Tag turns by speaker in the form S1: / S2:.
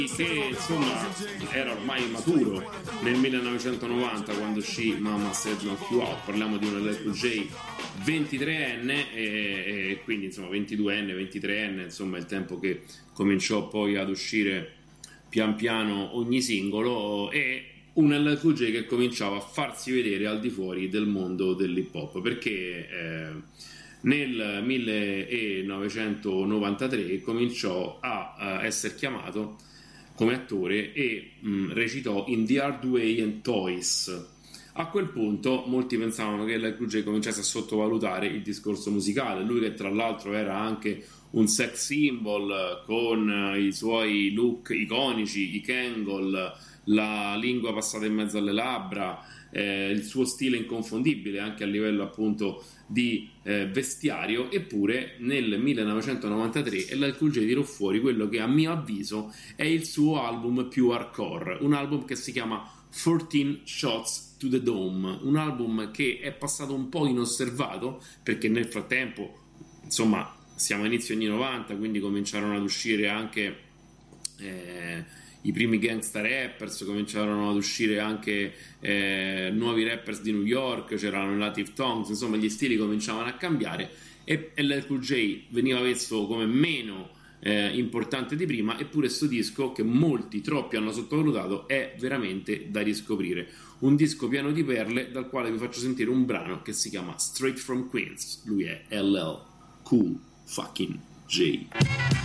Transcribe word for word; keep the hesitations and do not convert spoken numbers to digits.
S1: che insomma era ormai maturo nel millenovecentonovanta quando uscì Mama Said Knock You Out. Parliamo di un L L Cool J ventitreenne e, e quindi insomma ventiduenne, ventitreenne, insomma il tempo che cominciò poi ad uscire pian piano ogni singolo, e un L L Cool J che cominciava a farsi vedere al di fuori del mondo dell'hip hop, perché eh, nel millenovecentonovantatré cominciò a, a essere chiamato come attore e mh, recitò in The Hard Way and Toys. A quel punto molti pensavano che L L Cool J cominciasse a sottovalutare il discorso musicale, lui che tra l'altro era anche un sex symbol con i suoi look iconici, i Kangol, la lingua passata in mezzo alle labbra, eh, il suo stile inconfondibile anche a livello appunto di eh, vestiario. Eppure nel millenovecentonovantatré L L Cool J tirò fuori quello che a mio avviso è il suo album più hardcore, un album che si chiama quattordici Shots to the Dome, un album che è passato un po' inosservato perché nel frattempo insomma siamo a inizio anni novanta, quindi cominciarono ad uscire anche eh, i primi gangsta rappers, cominciarono ad uscire anche eh, nuovi rappers di New York, c'erano i Native Tongues, insomma gli stili cominciavano a cambiare e L L Cool J veniva visto come meno eh, importante di prima. Eppure sto disco, che molti, troppi hanno sottovalutato, è veramente da riscoprire, un disco pieno di perle dal quale vi faccio sentire un brano che si chiama Straight from Queens. Lui è L L Cool fucking J.